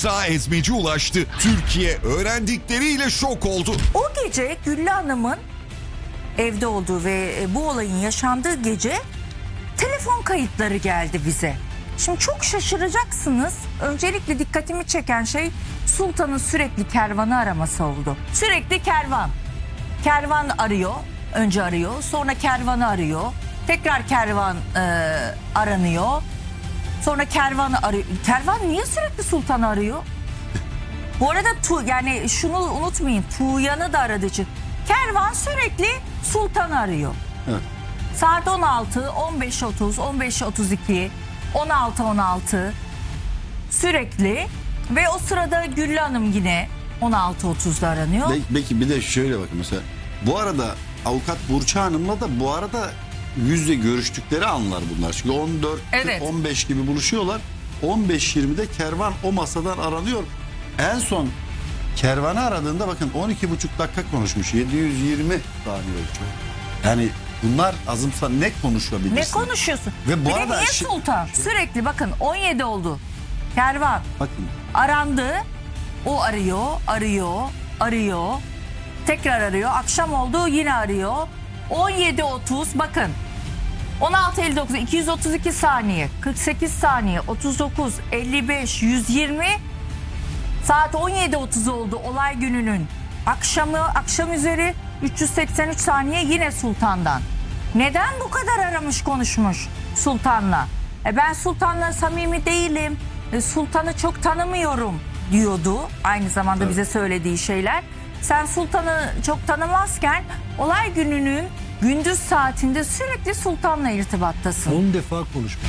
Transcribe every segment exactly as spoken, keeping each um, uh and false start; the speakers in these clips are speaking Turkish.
İsa Ezmeci ulaştı. Türkiye öğrendikleriyle şok oldu. O gece Güllü Hanım'ın evde olduğu ve bu olayın yaşandığı gece telefon kayıtları geldi bize. Şimdi çok şaşıracaksınız. Öncelikle dikkatimi çeken şey Sultan'ın sürekli kervanı araması oldu. Sürekli kervan. Kervan arıyor. Önce arıyor. Sonra kervanı arıyor. Tekrar kervan e, aranıyor. Sonra kervanı arıyor. Kervan niye sürekli Sultan'ı arıyor? Bu arada tu, yani şunu unutmayın. Tuğyan'ı da aradığı için. Kervan sürekli Sultan'ı arıyor. Evet. Saat on altı, on beş otuz, on beş otuz iki, on altı on altı sürekli ve o sırada Güllü Hanım yine on altı otuzda aranıyor. Belki bir de şöyle bakın mesela. Bu arada avukat Burçak Hanım'la da bu arada yüzle görüştükleri anlar bunlar. Çünkü on dört Evet. on beş gibi buluşuyorlar. on beş yirmide kervan o masadan aranıyor. En son kervanı aradığında bakın on iki buçuk dakika konuşmuş. yedi yüz yirmi saniye ölçüyor. Yani bunlar azımsa ne konuşabilirsin? Ne konuşuyorsun? Ve bu bir de arada niye şi- Sultan? Sürekli bakın on yedi oldu. Kervan Bakın arandı. O arıyor, arıyor, arıyor. Tekrar arıyor. Akşam oldu yine arıyor. on yedi otuz bakın. on altı elli dokuz iki yüz otuz iki saniye, kırk sekiz saniye, otuz dokuz elli beş yüz yirmi. Saat on yedi otuz oldu olay gününün akşamı, akşam üzeri üç yüz seksen üç saniye yine Sultan'dan. Neden bu kadar aramış konuşmuş Sultan'la? E ben Sultan'la samimi değilim. E Sultan'ı çok tanımıyorum diyordu. Aynı zamanda Evet. bize söylediği şeyler. Sen Sultan'ı çok tanımazken olay gününün gündüz saatinde sürekli Sultan'la irtibattasın. on defa konuşmuş.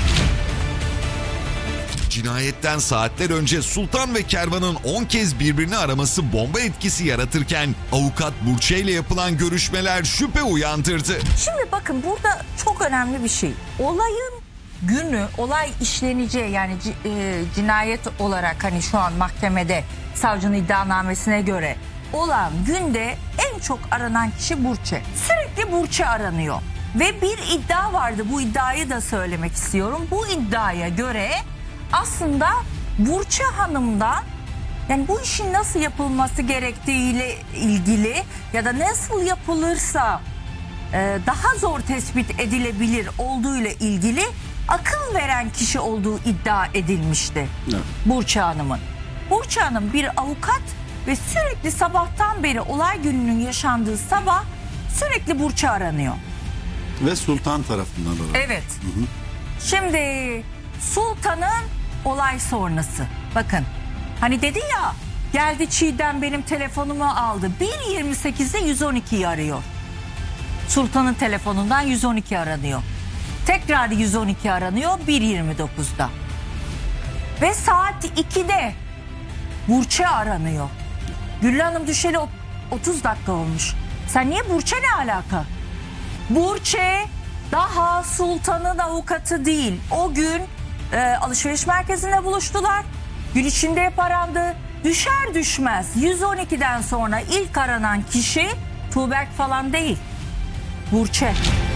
Cinayetten saatler önce Sultan ve kervanın on kez birbirini araması bomba etkisi yaratırken avukat Burçak ile yapılan görüşmeler şüphe uyandırdı. Şimdi bakın burada çok önemli bir şey. Olayın günü, olay işleneceği yani c- e, cinayet olarak hani şu an mahkemede savcının iddianamesine göre olan günde en çok aranan kişi Burçak. Sürekli Burçak aranıyor. Ve bir iddia vardı. Bu iddiayı da söylemek istiyorum. Bu iddiaya göre aslında Burçak Hanım'dan yani bu işin nasıl yapılması gerektiğiyle ilgili ya da nasıl yapılırsa e, daha zor tespit edilebilir olduğuyla ilgili akıl veren kişi olduğu iddia edilmişti. Evet. Burçak Hanım'ın. Burçak Hanım bir avukat ve sürekli sabahtan beri olay gününün yaşandığı sabah sürekli Burçak aranıyor. ve Sultan tarafından aranıyor. Evet. Şimdi Sultan'ın olay sonrası. Bakın hani dedi ya geldi Çiğdem benim telefonumu aldı. bir yirmi sekizde yüz on ikiyi arıyor. Sultan'ın telefonundan yüz on iki aranıyor. Tekrar yüz on iki aranıyor bir yirmi dokuzda. Ve saat ikide Burçak aranıyor. Güllü Hanım düşeli otuz dakika olmuş. Sen niye Burçak ne alaka? Burçak daha Sultan'ın avukatı değil. O gün e, alışveriş merkezinde buluştular. Gün içinde hep arandı. Düşer düşmez yüz on ikiden sonra ilk aranan kişi Tuğberk falan değil. Burçak.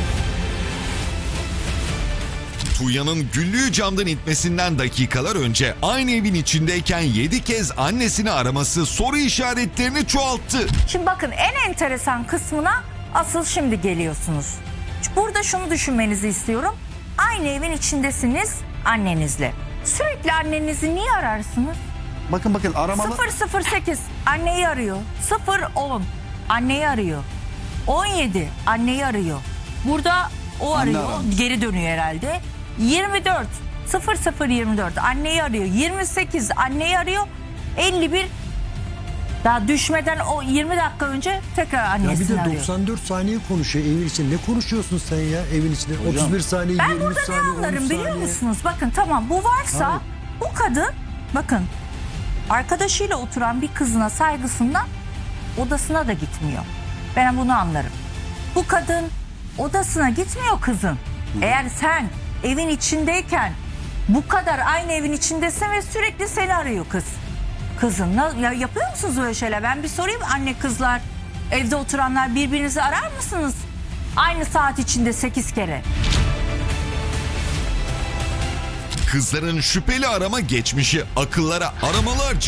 Tuğya'nın Güllü'yü camdan itmesinden dakikalar önce aynı evin içindeyken yedi kez annesini araması soru işaretlerini çoğalttı. Şimdi bakın en enteresan kısmına asıl şimdi geliyorsunuz. Burada şunu düşünmenizi istiyorum. Aynı evin içindesiniz annenizle. Sürekli annenizi niye ararsınız? Bakın bakın aramalı. sıfır sıfır sekiz anneyi arıyor. sıfır on anneyi arıyor. on yedi anneyi arıyor. Burada o Anne arıyor. aramış. Geri dönüyor herhalde. yirmi dört sıfır sıfır yirmi dört anneyi arıyor. yirmi sekiz anneyi arıyor. elli bir daha düşmeden o yirmi dakika önce tekrar Ya bir annesini de arıyor. doksan dört saniye konuşuyor evin içinde. Ne konuşuyorsun sen ya evin içinde? otuz bir saniye, Ben yirmi burada ne saniye, on anlarım biliyor saniye. musunuz? Bakın tamam bu varsa Hayır. bu kadın bakın arkadaşıyla oturan bir kızına saygısından odasına da gitmiyor. Ben bunu anlarım. Bu kadın odasına gitmiyor kızın. Eğer sen evin içindeyken bu kadar aynı evin içindesin ve sürekli seni arıyor kız. Kızın ya yapıyor musunuz böyle şeyler? Ben bir sorayım anne kızlar evde oturanlar birbirinizi arar mısınız? Aynı saat içinde sekiz kere. Kızların şüpheli arama geçmişi akıllara aramalar